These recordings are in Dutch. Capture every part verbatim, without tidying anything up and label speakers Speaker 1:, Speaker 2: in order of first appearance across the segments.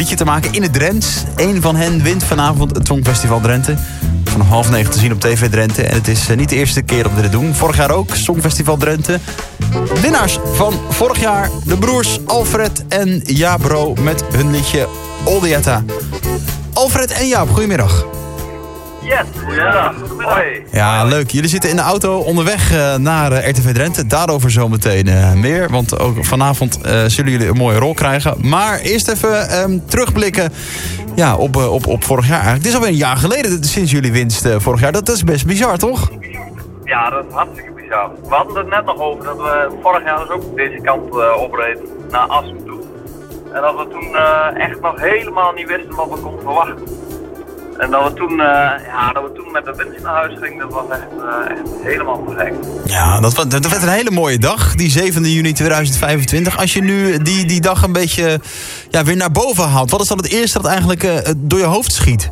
Speaker 1: liedje te maken in het Drents. Eén van hen wint vanavond het Songfestival Drenthe. Van half negen te zien op T V Drenthe. En het is niet de eerste keer dat we dit doen. Vorig jaar ook, Songfestival Drenthe. Winnaars van vorig jaar, de broers Alfred en Jabro met hun liedje Oldietta. Alfred en Jaap, goedemiddag.
Speaker 2: Yes, goedemiddag. Hoi.
Speaker 1: Ja, leuk. Jullie zitten in de auto onderweg uh, naar uh, R T V Drenthe. Daarover zometeen uh, meer. Want ook vanavond uh, zullen jullie een mooie rol krijgen. Maar eerst even um, terugblikken ja, op, uh, op, op vorig jaar eigenlijk. Het is alweer een jaar geleden sinds jullie winst uh, vorig jaar. Dat is best bizar, toch?
Speaker 2: Ja, dat is hartstikke bizar. We hadden het net nog over dat we vorig jaar dus ook deze kant uh, opreden. Naar Assen toe. En dat we toen uh, echt nog helemaal niet wisten wat we konden verwachten. En dat we toen, uh, ja, dat we toen met de winst naar huis gingen, dat was echt, uh, echt helemaal perfect.
Speaker 1: Ja, dat, was, dat werd een hele mooie dag, die zevende juni tweeduizend vijfentwintig. Als je nu die, die dag een beetje ja, weer naar boven haalt, wat is dan het eerste dat eigenlijk uh, door je hoofd schiet?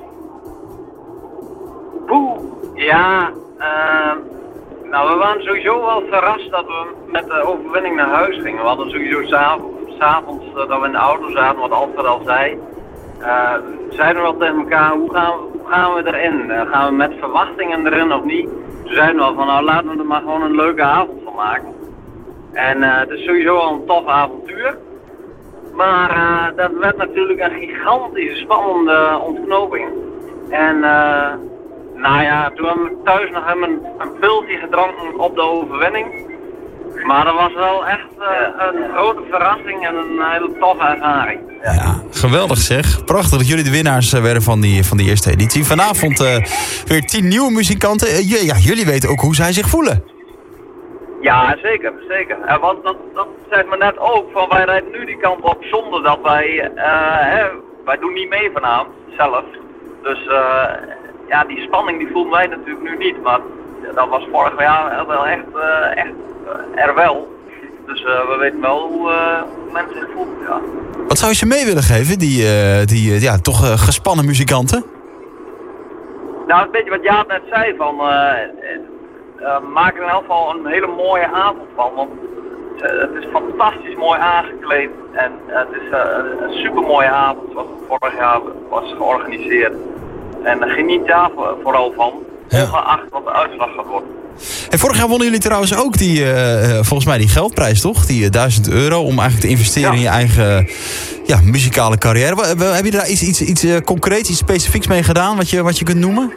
Speaker 2: Poeh, ja, uh, nou we waren sowieso wel verrast dat we met de overwinning naar huis gingen. We hadden sowieso s'avonds uh, dat we in de auto zaten, wat Alfred al zei. Uh, zeiden we wel tegen elkaar, hoe gaan we, hoe gaan we erin? Uh, gaan we met verwachtingen erin of niet? Toen zeiden we al van, nou laten we er maar gewoon een leuke avond van maken. En uh, het is sowieso al een tof avontuur. Maar uh, dat werd natuurlijk een gigantische spannende ontknoping. En uh, nou ja, toen hebben we thuis nog even een, een pilsje gedronken op de overwinning. Maar dat was wel echt uh, een grote verrassing en een hele toffe ervaring.
Speaker 1: Ja. Ja, geweldig zeg. Prachtig dat jullie de winnaars uh, werden van die, van die eerste editie. Vanavond uh, weer tien nieuwe muzikanten. Uh, j- ja, jullie weten ook hoe zij zich voelen.
Speaker 2: Ja, zeker, zeker. Uh, want dat, dat zeg maar net ook, van wij rijden nu die kant op zonder dat wij, uh, hè, wij doen niet mee vanavond zelf. Dus uh, ja, die spanning die voelen wij natuurlijk nu niet, maar dat was vorig jaar wel echt, uh, echt uh, er wel. Dus uh, we weten wel hoe, uh, hoe mensen zich voelen, ja.
Speaker 1: Wat zou je ze mee willen geven, die, uh, die uh, ja, toch uh, gespannen muzikanten?
Speaker 2: Nou, een beetje wat Jaap net zei, van uh, uh, maak er in elk geval een hele mooie avond van. Want uh, het is fantastisch mooi aangekleed en uh, het is uh, een super mooie avond zoals het vorig jaar was georganiseerd. En uh, geniet daar vooral van,
Speaker 1: ja.
Speaker 2: Ongeacht wat de uitslag gaat worden.
Speaker 1: En vorig jaar wonnen jullie trouwens ook die, uh, volgens mij die geldprijs, toch? Die uh, duizend euro om eigenlijk te investeren ja. in je eigen ja, muzikale carrière. We, we, heb je daar iets, iets, iets uh, concreets, iets specifieks mee gedaan wat je, wat je kunt noemen?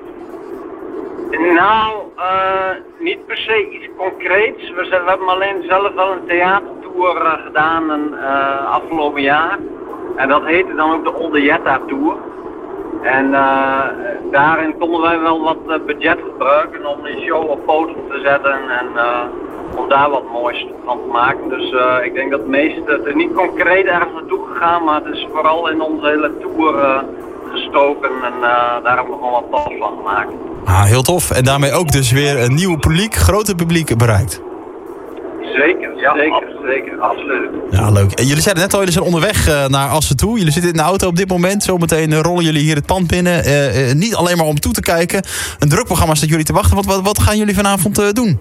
Speaker 2: Nou, uh, niet per se iets concreets. We, zijn, we hebben alleen zelf wel een theatertour uh, gedaan een, uh, afgelopen jaar. En dat heette dan ook de Oldietta Tour. En uh, daarin konden wij wel wat uh, budget gebruiken om die show op poten te zetten en uh, om daar wat moois van te maken. Dus uh, ik denk dat het meeste, het is niet concreet ergens naartoe gegaan, maar het is vooral in onze hele tour uh, gestoken en uh, daar hebben we gewoon wat tof van gemaakt.
Speaker 1: Ah, heel tof. En daarmee ook dus weer een nieuw publiek, groter publiek bereikt.
Speaker 2: Zeker, ja, zeker, zeker, absoluut.
Speaker 1: Ja, leuk. En jullie zeiden net al, jullie zijn onderweg uh, naar Assen toe. Jullie zitten in de auto op dit moment. Zometeen uh, rollen jullie hier het pand binnen. Uh, uh, niet alleen maar om toe te kijken. Een druk programma staat jullie te wachten. Wat, wat, wat gaan jullie vanavond uh, doen?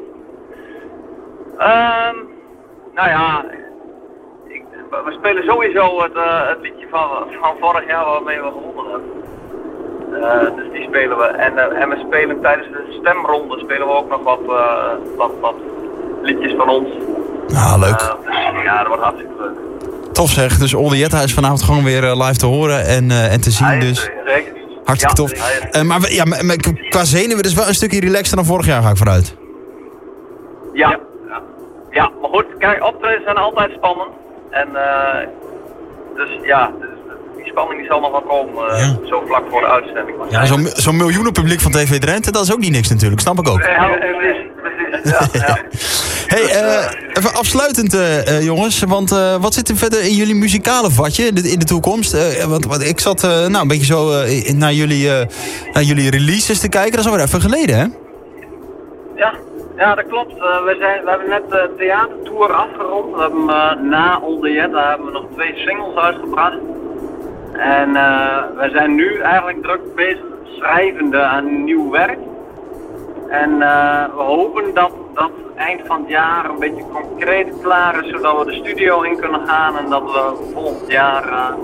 Speaker 2: Um, nou ja, ik, we spelen sowieso het, uh, het liedje van, van vorig jaar waarmee we gewonnen hebben. Uh, dus die spelen we. En, uh, en we spelen tijdens de stemronde spelen we ook nog wat, uh, wat, wat liedjes van ons.
Speaker 1: Ah, leuk.
Speaker 2: Uh, dus, ja, dat wordt hartstikke leuk.
Speaker 1: Tof zeg. Dus Oldietta is vanavond gewoon weer uh, live te horen en, uh, en te zien.
Speaker 2: Hij is,
Speaker 1: dus
Speaker 2: zeker.
Speaker 1: hartstikke
Speaker 2: Ja,
Speaker 1: tof. Uh, maar we, ja, maar qua zenuwen, dus wel een stukje relaxter dan vorig jaar, ga ik vanuit.
Speaker 2: Ja. Ja, ja maar goed, kijk, optredens zijn altijd spannend. En uh, dus ja, dus, die spanning die zal nog wel komen, uh, ja. zo vlak voor de uitzending.
Speaker 1: Ja, zo'n zo miljoenenpubliek van T V Drenthe, dat is ook niet niks natuurlijk, snap ik ook.
Speaker 2: Ja, precies, precies. Ja, ja.
Speaker 1: Hey, uh, even afsluitend uh, jongens, want uh, wat zit er verder in jullie muzikale vatje in de, in de toekomst? Uh, want, want ik zat uh, nou, een beetje zo uh, naar, jullie, uh, naar jullie releases te kijken, dat is alweer even geleden, hè?
Speaker 2: Ja. Ja, dat klopt. Uh, we, zijn, we hebben net de theatertour afgerond. We hebben, uh, na Oldietta hebben we nog twee singles uitgebracht. En uh, we zijn nu eigenlijk druk bezig schrijvende aan nieuw werk. En uh, we hopen dat dat eind van het jaar een beetje concreet klaar is, zodat we de studio in kunnen gaan en dat we volgend jaar uh,